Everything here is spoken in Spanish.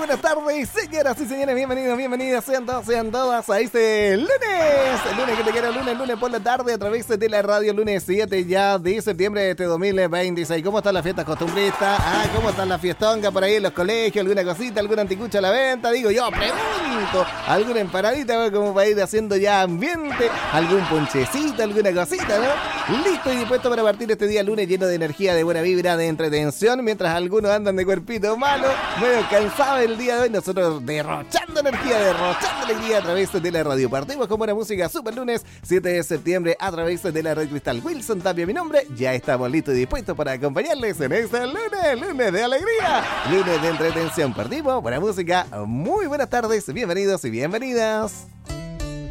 buenas tardes, señoras y señores, bienvenidos, bienvenidas, sean todas a este lunes, el lunes que te quiero, lunes por la tarde a través de la radio, lunes 7 ya de septiembre de este 2026. ¿Cómo están las fiestas costumbristas? ¿Cómo están las fiestongas por ahí en los colegios? ¿Alguna cosita, alguna anticucha a la venta? Digo yo, pregunto, ¿alguna empanadita como para ir haciendo ya ambiente? ¿Algún ponchecito, alguna cosita, no? Listo y dispuesto para partir este día lunes lleno de energía, de buena vibra, de entretención, mientras algunos andan de cuerpito malo, medio cansado el día de hoy, nosotros derrochando energía, derrochando alegría a través de la radio. Partimos con buena música, super lunes, 7 de septiembre, a través de la red Cristal. Wilson Tapia, mi nombre, ya estamos listos y dispuestos para acompañarles en este lunes de alegría, lunes de entretención. Partimos, buena música, muy buenas tardes, bienvenidos y bienvenidas.